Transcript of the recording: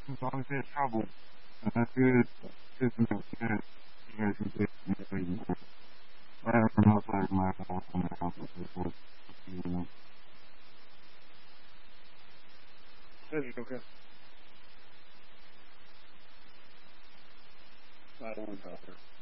as long as they have trouble, that's good. Just you guys can take it. Right from outside my house and my house is what you know. Okay. I don't want to talk.